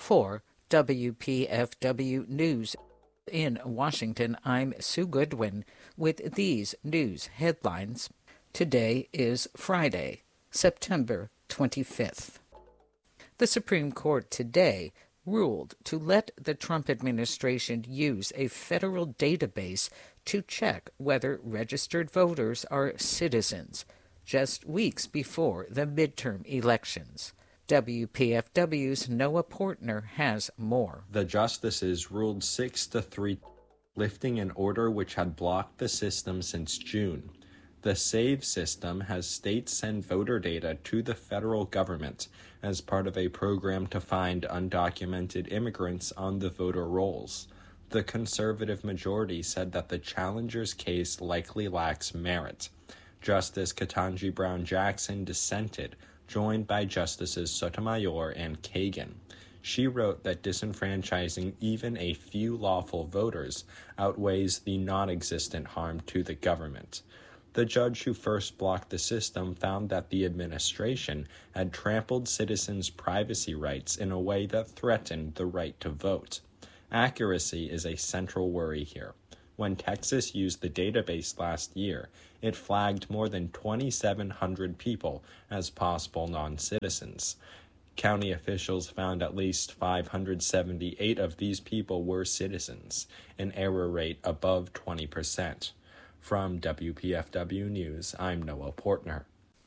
For WPFW News in Washington, I'm Sue Goodwin with these news headlines. Today is Friday, September 25th. The Supreme Court today ruled to let the Trump administration use a federal database to check whether registered voters are citizens, just weeks before the midterm elections. WPFW's Noah Portner has more. The justices ruled 6-3, lifting an order which had blocked the system since June. The SAVE system has states send voter data to the federal government as part of a program to find undocumented immigrants on the voter rolls. The conservative majority said that the challenger's case likely lacks merit. Justice Ketanji Brown Jackson dissented, joined by Justices Sotomayor and Kagan. She wrote that disenfranchising even a few lawful voters outweighs the non-existent harm to the government. The judge who first blocked the system found that the administration had trampled citizens' privacy rights in a way that threatened the right to vote. Accuracy is a central worry here. When Texas used the database last year, it flagged more than 2,700 people as possible non-citizens. County officials found at least 578 of these people were citizens, an error rate above 20%. From WPFW News, I'm Noah Portner.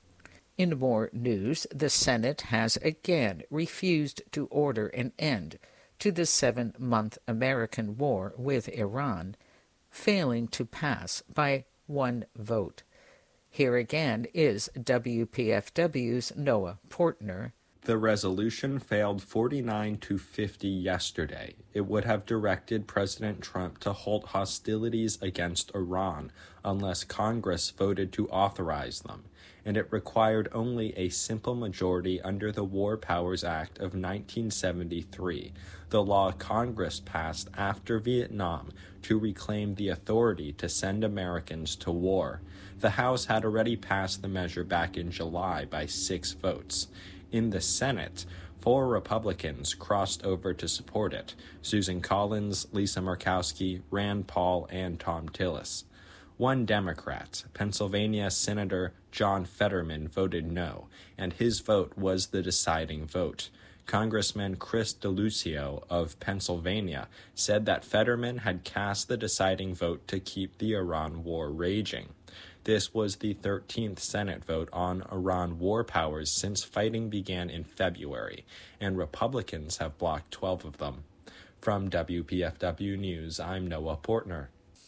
In more news, the Senate has again refused to order an end to the 7-month American war with Iran, failing to pass by one vote. Here again is WPFW's Noah Portner. The resolution failed 49-50 yesterday. It would have directed President Trump to halt hostilities against Iran unless Congress voted to authorize them, and it required only a simple majority under the War Powers Act of 1973, the law Congress passed after Vietnam to reclaim the authority to send Americans to war. The House had already passed the measure back in July by 6 votes. In the Senate, 4 Republicans crossed over to support it: Susan Collins, Lisa Murkowski, Rand Paul, and Thom Tillis. One Democrat, Pennsylvania Senator John Fetterman, voted no, and his vote was the deciding vote. Congressman Chris DeLucio of Pennsylvania said that Fetterman had cast the deciding vote to keep the Iran war raging. This was the 13th Senate vote on Iran war powers since fighting began in February, and Republicans have blocked 12 of them. From WPFW News, I'm Noah Portner.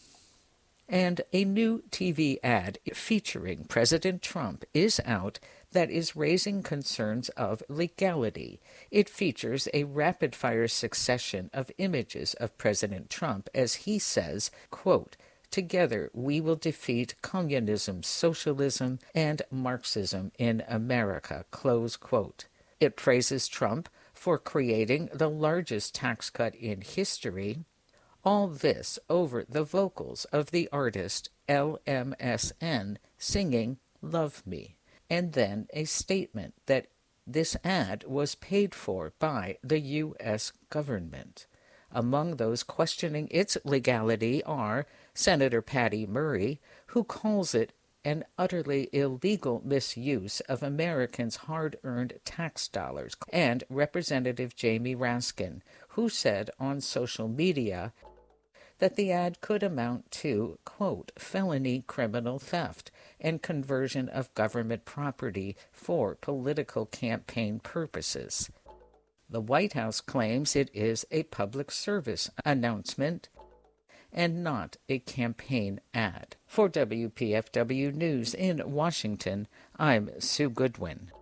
And a new TV ad featuring President Trump is out that is raising concerns of legality. It features a rapid-fire succession of images of President Trump as he says, quote, "Together we will defeat communism, socialism, and Marxism in America," close quote. It praises Trump for creating the largest tax cut in history. All this over the vocals of the artist LMSN singing "Love Me," and then a statement that this ad was paid for by the U.S. government. Among those questioning its legality are Senator Patty Murray, who calls it an utterly illegal misuse of Americans' hard-earned tax dollars, and Representative Jamie Raskin, who said on social media that the ad could amount to, quote, "felony criminal theft and conversion of government property for political campaign purposes." The White House claims it is a public service announcement and not a campaign ad. For WPFW News in Washington, I'm Sue Goodwin.